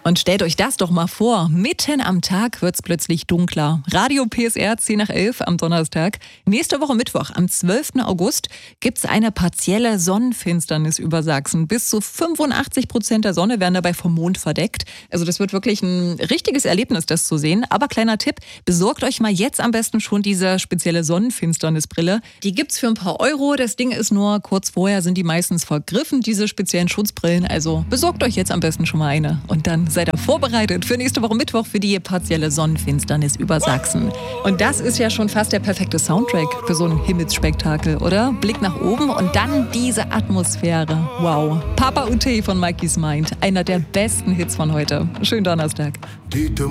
Und stellt euch das doch mal vor, mitten am Tag wird's plötzlich dunkler. Radio PSR 10 nach 11 am Donnerstag. Nächste Woche Mittwoch, am 12. August, gibt's eine partielle Sonnenfinsternis über Sachsen. Bis zu 85% der Sonne werden dabei vom Mond verdeckt. Also das wird wirklich ein richtiges Erlebnis, das zu sehen. Aber kleiner Tipp, besorgt euch mal jetzt am besten schon diese spezielle Sonnenfinsternisbrille. Die gibt's für ein paar Euro. Das Ding ist nur, kurz vorher sind die meistens vergriffen, diese speziellen Schutzbrillen. Also besorgt euch jetzt am besten schon mal eine. Und dann seid ihr vorbereitet für nächste Woche Mittwoch für die partielle Sonnenfinsternis über Sachsen. Und das ist ja schon fast der perfekte Soundtrack für so ein Himmelsspektakel, oder? Blick nach oben und dann diese Atmosphäre. Wow. Papa Ute von Mikey's Mind. Einer der besten Hits von heute. Schönen Donnerstag.